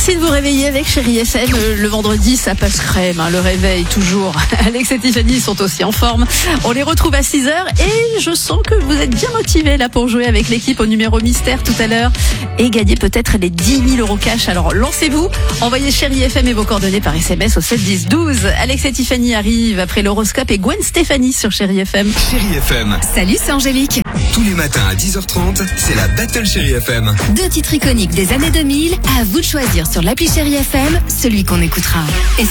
Merci de vous réveiller avec Chérie FM. Le vendredi, ça passe crème, le réveil toujours. Alex et Tiffany sont aussi en forme. On les retrouve à 6h et je sens que vous êtes bien motivés là pour jouer avec l'équipe au numéro mystère tout à l'heure et gagner peut-être les 10 000 € cash. Alors lancez-vous, envoyez Chérie FM et vos coordonnées par SMS au 7 10 12. Alex et Tiffany arrivent après l'horoscope et Gwen Stéphanie sur Chérie FM. Chérie FM. Salut, c'est Angélique. Tous les matins à 10h30, c'est la Battle Chérie FM. 2 titres iconiques des années 2000, à vous de choisir sur l'appli Chérie FM, celui qu'on écoutera. Et